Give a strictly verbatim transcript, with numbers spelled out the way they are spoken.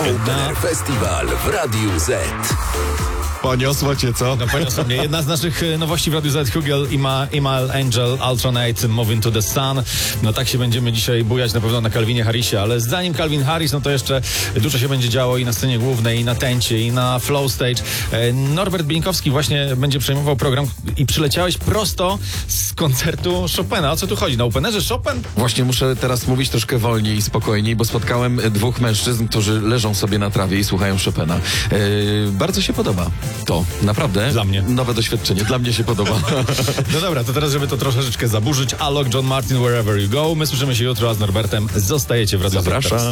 Opener Festiwal w Radiu Z. Poniosło cię, co? No poniosło mnie. Jedna z naszych e, nowości w Radiu Z, Hugel, Ima, Imal Angel, Ultronate, Moving to the Sun. No tak się będziemy dzisiaj bujać na pewno na Calvinie Harrisie, ale zanim Calvin Harris, no to jeszcze dużo się będzie działo i na scenie głównej, i na tencie, i na flow stage. E, Norbert Bieńkowski właśnie będzie przejmował program i przyleciałeś prosto z koncertu Chopina. O co tu chodzi? Na Openerze Chopin? Właśnie muszę teraz mówić troszkę wolniej i spokojniej, bo spotkałem dwóch mężczyzn, którzy leżą sobie na trawie i słuchają Chopina. E, bardzo się podoba to. Naprawdę. Dla mnie. Nowe doświadczenie. Dla mnie się podoba. No dobra, to teraz, żeby to troszeczkę zaburzyć, Alok, John Martin, Wherever You Go. My słyszymy się jutro, a z Norbertem zostajecie w Radiu Z. Zapraszam.